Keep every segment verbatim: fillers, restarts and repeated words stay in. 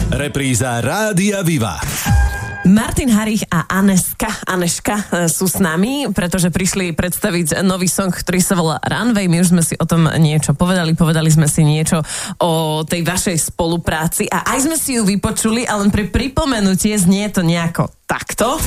Repríza Rádia Viva. Martin Harich a Aneska, Aneška sú s nami, pretože prišli predstaviť nový song, ktorý sa volá Runway. My už sme si o tom niečo povedali, povedali sme si niečo o tej vašej spolupráci a aj sme si ju vypočuli, ale len pre pripomenutie znie to nejako takto.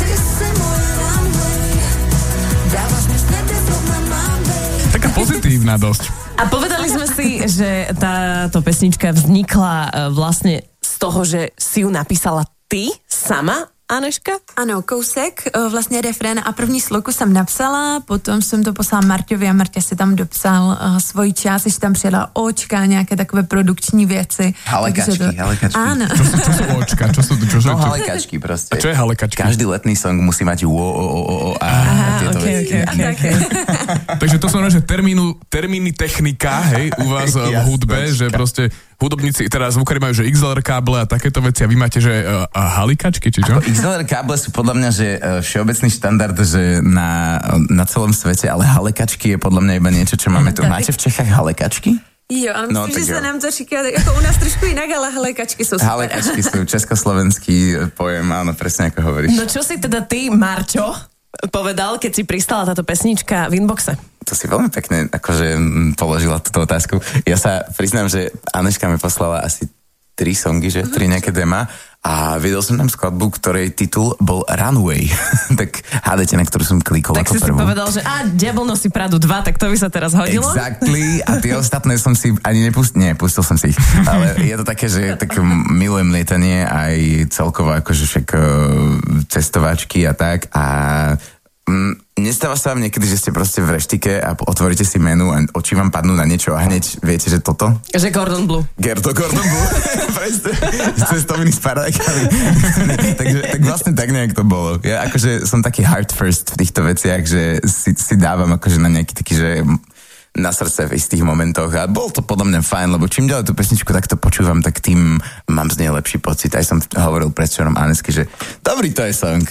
Taká pozitívna dosť. A povedali sme si, že táto pesnička vznikla vlastne z toho, že si ju napísala ty sama, Aneška? Ano, kousek, vlastně refrén a první sloku jsem napsala, potom jsem to poslala Marťovi a Marťa si tam dopsal uh, svoji část, ještě tam přidala očka, nějaké takové produkční věci. Halekačky, to... halekačky. Áno. Čo sú, čo sú očka? Čo sú, čo sú, no čo... halekačky proste. A čo je halekačky? Každý letný song musí mať o, o, o, o, a Aha, tieto okay, veci. okay, okay, okay. Takže to znamená, že termínu, termíny technika, hej, u vás v hudbe, že proste hudobníci, teda zvukári majú, že iks el er káble a takéto veci a vy máte, že uh, a halikačky, či čo? Ako iks el er káble sú podľa mňa, že uh, všeobecný štandard, že na, na celom svete, ale halekačky je podľa mňa iba niečo, čo máme tu. Máte v Čechách halekačky? Jo, ale No, myslím, že jo. se nám to říká jako u nás trošku jinak, ale halekačky jsou super. Halekačky sú československý pojem, áno, presne ako hovoríš. No čo si teda ty, Marťo, povedal, keď si pristala táto pesnička v inboxe? To si veľmi pekne akože položila túto otázku. Ja sa priznám, že Aneška mi poslala asi tri songy, že tri nejaké dema a videl som tam skladbu, ktorej titul bol Runway. Tak hádajte, na ktorú som klikol Tak ako si prvú. si povedal, že a diabol nosí Pradu dva, tak to by sa teraz hodilo? Exactly. A tie ostatné som si ani nepustil, nie, pustil som si ich. Ale je to také, že tak milujem lietanie aj celkovo akože však cestovačky a tak a Mm, nestáva sa vám niekedy, že ste proste v reštike a otvoríte si menu a oči vám padnú na niečo a hneď viete, že toto? Že Gordon Blue. Gerto Gordon Blue. Presne. Cestoviny s paradajkami. Takže tak vlastne tak nejak to bolo. Ja akože som taký heart first v týchto veciach, že si, si dávam akože na nejaký taký, že na srdce v istých momentoch a bol to podľa mňa fajn, lebo čím ďalej tú pesničku takto počúvam, tak tým mám z nej lepší pocit. Aj som hovoril predvčerom Anesky, že dobrý to je song.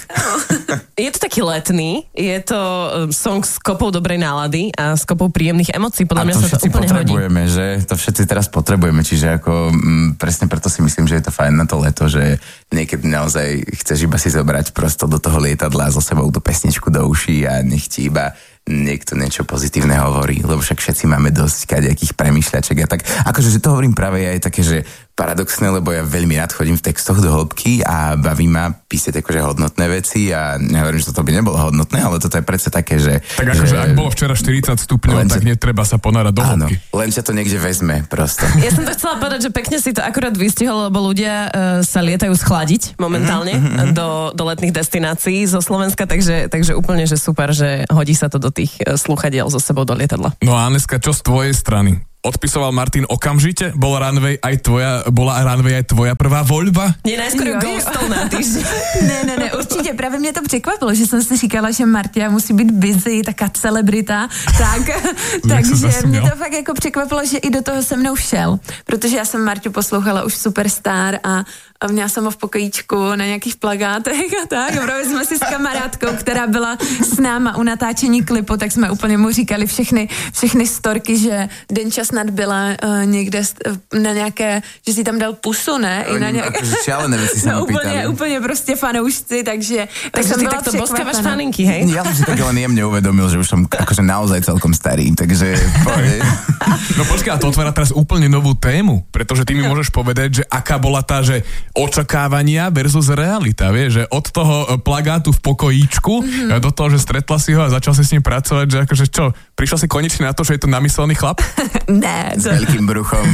Je to taký letný, je to song s kopou dobrej nálady a s kopou príjemných emócií. Podľa a mňa to sa to úplne hodí. potrebujeme, že? To všetci teraz potrebujeme, čiže ako m, presne preto si myslím, že je to fajn na to leto, že niekedy naozaj chceš iba si zobrať prosto do toho lietadla so sebou tú pesničku do uší a nech ti iba niekto niečo pozitívne hovorí, lebo však všetci máme dosť kadejakých premýšľaček a tak. Akože, že to hovorím práve aj také, že paradoxné, lebo ja veľmi rád chodím v textoch do hĺbky a baví ma písať akože hodnotné veci a nehovorím, že toto by nebolo hodnotné, ale toto je predsa také, že... Tak akože ak bolo včera štyridsať stupňov, Len tak sa- netreba sa ponárať do Áno, hĺbky. len ťa to niekde vezme prosto. Ja som to chcela povedať, že pekne si to akurát vystihol, lebo ľudia uh, sa lietajú schladiť momentálne mm-hmm. do, do letných destinácií zo Slovenska, takže, takže úplne, že super, že hodí sa to do tých uh, slúchadiel so sebou do lietadla. No a Aneska, čo z tvojej strany? Odpisoval Martin okamžite? Bol Runway aj tvoja, bola Runway aj tvoja prvá voľba? Nie, najskôr Jo, jo. ghostol na týždeň. Ne, ne, ne, určitě. Právě mě to překvapilo, že jsem si říkala, že Martia musí být busy, taká celebrita, tak, takže mě to fakt jako překvapilo, že i do toho se mnou šel, protože já jsem Marťu poslouchala už Superstar a, a měla jsem ho v pokojíčku na nějakých plagátech a tak. A právě jsme si s kamarádkou, která byla s náma u natáčení klipu, tak jsme úplně mu říkali všechny, všechny storky, že Den čas nad byla uh, někde uh, na nějaké, že si tam dal pusu, ne? I na nějaké... Akože šialené veci sa No ma úplně, pýtali. úplně prostě fanoušci, takže... Takže jsem ty byla takto boskávaš překvapená. faninky, hej? Ja som si tak len jemne uvedomil, že už som akože naozaj celkom starý, takže pohode. No počkaj, a to otvára teraz úplne novú tému, pretože ty mi môžeš povedať, že aká bola tá, že očakávania versus realita, vieš, že od toho plagátu v pokojíčku mm-hmm. do toho, že stretla si ho a začal si s ním pracovať, že akože čo, prišla si konečne na to, že je to namyslený chlap? Ne, S to, veľkým bruchom.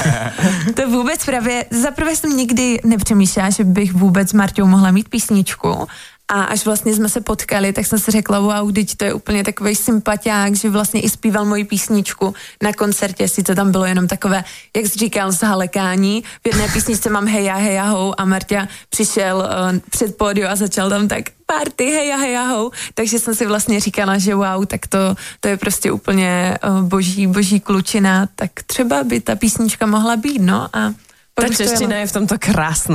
to vůbec právě, zaprvé jsem nikdy nepřemýšlela, že bych vůbec s Marťou mohla mít písničku. A až vlastně jsme se potkali, tak jsem si řekla, wow, teď to je úplně takovej sympatiák, že vlastně i zpíval moji písničku na koncertě, sice tam bylo jenom takové, jak jsi říkal, zhalekání. V jedné písničce mám heja, heja, hou a Marťa přišel uh, před pódio a začal tam tak party, heja, heja, hou. Takže jsem si vlastně říkala, že wow, tak to, to je prostě úplně uh, boží, boží klučina, tak třeba by ta písnička mohla být, no a Tá čeština je v tomto krásna.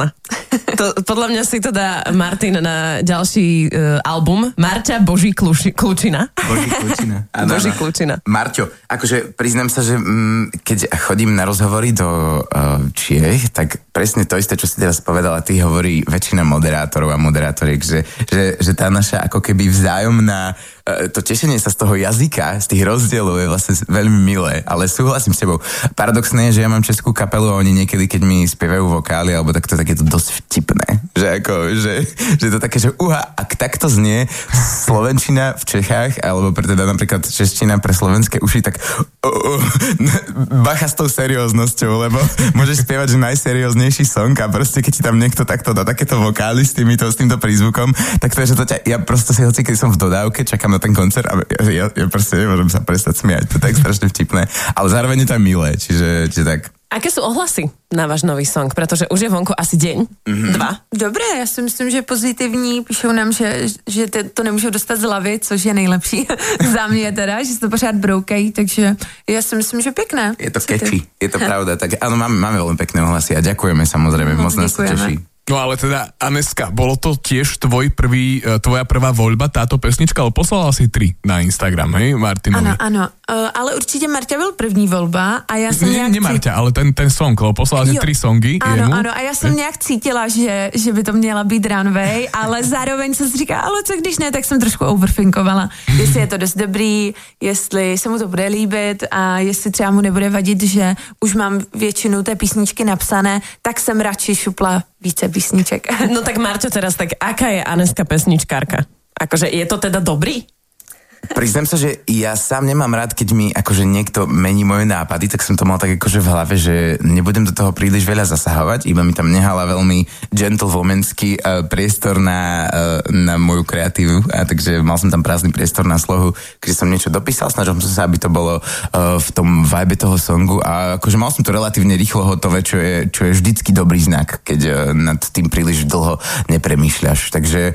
To, podľa mňa si to dá Martin na ďalší uh, album. Marťa Boží Kluši, Klučina. Boží Klučina. Ano, Boží ano. Klučina. Marťo, akože priznám sa, že mm, keď chodím na rozhovory do uh, Čiech, tak presne to isté, čo si teraz povedala, ty hovorí väčšina moderátorov a moderátoriek, že, že, že tá naša ako keby vzájomná to tešenie sa z toho jazyka, z tých rozdielov je vlastne veľmi milé, ale súhlasím s tebou. Paradoxné je, že ja mám českú kapelu a oni niekedy, keď mi spievajú vokály, alebo takto, tak je to dosť vtipné. Že ako, že, že to také, že uha, ak takto znie slovenčina v Čechách, alebo pre teda napríklad čeština pre slovenské uši, tak uh, uh, bacha s tou serióznosťou, lebo môžeš spievať, že najserióznejší song a proste keď ti tam niekto takto dá takéto vokály s týmito, s týmto prízvukom, tak to je, že to ťa, ja proste si hoci, keď som v dodávke, čakám na ten koncert a ja, ja proste nemôžem sa prestať smiať, to je tak strašne vtipné, ale zároveň je to milé, čiže, čiže tak. Aké sú ohlasy na váš nový song? Protože už je vonku asi deň, mm-hmm. dva. Dobré, já si myslím, že pozitivní. Píšou nám, že, že to nemůžou dostat z hlavy, což je nejlepší za mě teda, že se to pořád broukají, takže já si myslím, že pěkné. Je to catchy, je to pravda. Tak áno, máme, máme veľmi pekné ohlasy a ďakujeme samozrejme, no, moc nás to teší. No ale teda, Aneska, bolo to tiež tvoj prvý, tvoja prvá voľba, táto pesnička, ale poslala si tri na Instagram, hej, Martinovi? Ano, ano, uh, ale určitě Marťa byl první volba a já jsem ne, nějak... Ne, Marťa, ale ten, ten song, lebo poslala si tri songy ano, jemu. Ano, a já jsem nějak cítila, že, že by to měla být Runway, ale zároveň jsem si říkala, ale co když ne, tak jsem trošku overfinkovala, jestli je to dost dobrý, jestli se mu to bude líbit a jestli třeba mu nebude vadit, že už mám většinu té písničky napsané, tak jsem radši šupla více písniček. No tak Marťo, teraz tak, aká je Aneska pesničkárka? Akože je to teda dobrý? Priznám sa, že ja sám nemám rád, keď mi akože niekto mení moje nápady, tak som to mal tak akože v hlave, že nebudem do toho príliš veľa zasahovať, iba mi tam nehala veľmi gentlewomanský uh, priestor na, uh, na moju kreatívu, a takže mal som tam prázdny priestor na slohu, keď som niečo dopísal, snažil som sa, aby to bolo uh, v tom vibe toho songu a akože mal som to relatívne rýchlo hotové, čo je, čo je vždycky dobrý znak, keď uh, nad tým príliš dlho nepremýšľaš. Takže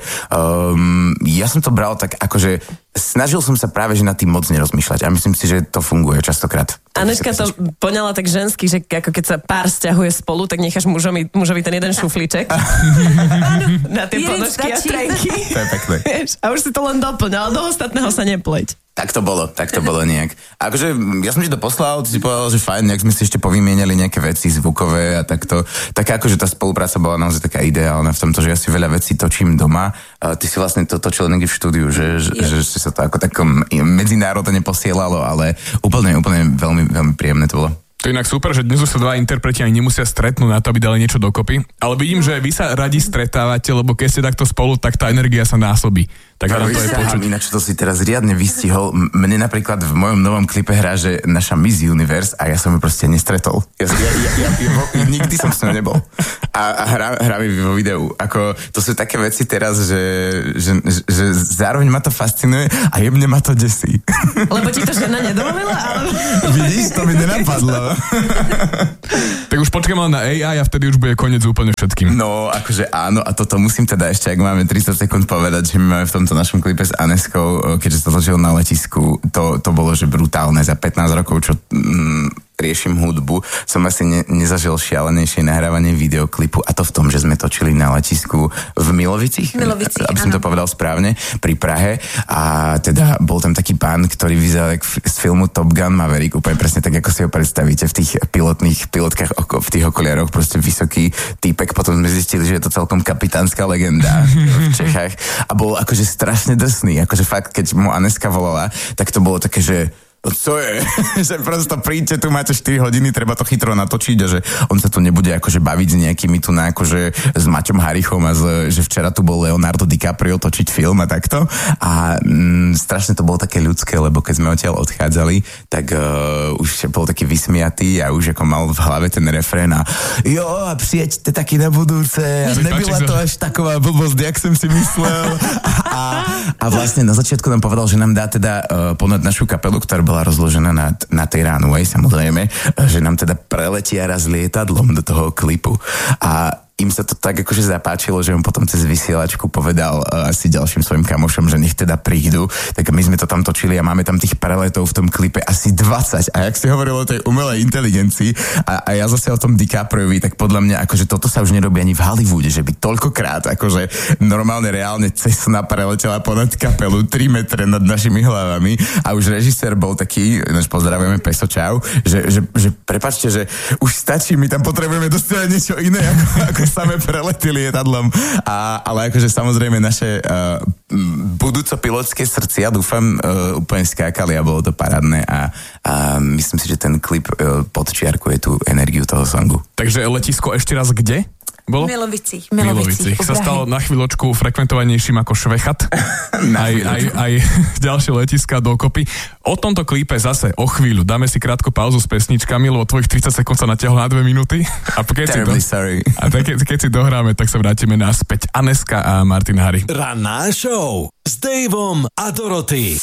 um, ja som to bral tak akože snažil som sa práve, že nad tým moc nerozmýšľať a myslím si, že to funguje častokrát. Aneška to poňala tak žensky, že ako keď sa pár sťahuje spolu, tak necháš mužovi, mužovi ten jeden šuflíček na tie ponožky a trenky. To je pekné. A už si to len doplňal, do ostatného sa nepleť. Tak to bolo, tak to bolo nejak. A akože ja som ti to poslal, ty si povedal, že fajn, nejak sme si ešte povymienili nejaké veci zvukové a takto. Tak akože tá spolupráca bola naozaj taká ideálna v tomto, že ja si veľa vecí točím doma. A ty si vlastne to točil niekde v štúdiu, že, že, že si sa to ako takom medzinárodne posielalo, ale úplne, úplne veľmi, veľmi príjemné to bolo. To je inak super, že dnes už sa dva interpreti ani nemusia stretnúť na to, aby dali niečo dokopy. Ale vidím, že vy sa radi stretávate, lebo keď ste takto spolu, tak tá energia sa násobí. Tak no, to je počuť. Ináč to si teraz riadne vystihol. Mne napríklad v mojom novom klipe hrá, že naša Miss Universe a ja som ju proste nestretol. Ja, ja, ja, ja, ja nikdy som s ňou nebol. A, a hrá, hrá mi vo videu. Ako, to sú také veci teraz, že, že, že zároveň ma to fascinuje a jemne ma to desí. Lebo ti to žena nedovolila? Ale... Vidíš, to mi nenapadlo. Tak už počkáme na á í a vtedy už bude koniec úplne všetkým. No, akože áno, a toto musím teda ešte, ak máme tridsať sekúnd povedať, že my máme v tomto našom klipe s Aneskou, keďže sa točil na letisku, to, to bolo, že brutálne. Za pätnásť rokov, čo mm, riešim hudbu, som asi ne, nezažil šialenejšie nahrávanie videoklipu a to v tom, že sme točili na letisku v Milovicích, Milovicích aby som áno. to povedal správne, pri Prahe a teda bol tam taký pán, ktorý vyzeral z filmu Top Gun Maverick, úplne presne tak, ako si ho predstavíte v tých pilotných pilotkách, v tých okuliaroch, proste vysoký týpek, potom sme zistili, že je to celkom kapitánska legenda v Čechách a bol akože strašne drsný, akože fakt, keď mu Aneska volala, tak to bolo také, že co je? Že prosto príďte, tu máte štyri hodiny, treba to chytro natočiť a že on sa tu nebude akože baviť s nejakými tu na akože s Maťom Harichom a z, že včera tu bol Leonardo DiCaprio točiť film a takto. A mm, strašne to bolo také ľudské, lebo keď sme odtiaľ odchádzali, tak uh, už bol taký vysmiatý a už ako mal v hlave ten refrén a jo, a přijeďte taky na budúce a nebyla to až taková blbosť, jak som si myslel. A, a vlastne na začiatku nám povedal, že nám dá teda uh, ponad našu kapelu, ktorá bola rozložená na, na tej runway, samozrejme, že nám teda preletia raz lietadlom do toho klipu. A im sa to tak akože zapáčilo, že on potom cez vysielačku povedal uh, asi ďalším svojim kamošom, že nech teda prídu. Tak my sme to tam točili a máme tam tých preletov v tom klipe asi dvadsať. A jak si hovoril o tej umelej inteligencii a, a ja zase o tom DiCapriovi, tak podľa mňa akože toto sa už nerobí ani v Hollywoode, že by toľkokrát akože normálne reálne cesna preletela ponad kapelu tri metre nad našimi hlavami a už režisér bol taký, než pozdravujeme Peso, čau, že, že, že prepáčte, že už stačí, my tam potrebujeme dostať niečo iné, ako, ako samé prelety lietadlom. A, ale akože samozrejme naše uh, budúco pilotské srdcia, dúfam, uh, úplne skákali a bolo to parádne a, a myslím si, že ten klip uh, podčiarkuje tú energiu toho songu. Takže letisko ešte raz kde? Bolo? Milovicích. Milovicích. Sa stalo na chvíľočku frekventovanejším ako Švechat. aj, aj, aj ďalšie letiska dokopy. O tomto klípe zase o chvíľu. Dáme si krátku pauzu s pesničkami, lebo tvojich tridsať sekúnd sa natiahlo na dve minúty. A keď, si, do... a keď, keď si dohráme, tak sa vrátime naspäť. Aneska a Martin Hari. Ranná show s Daveom a Dorothy.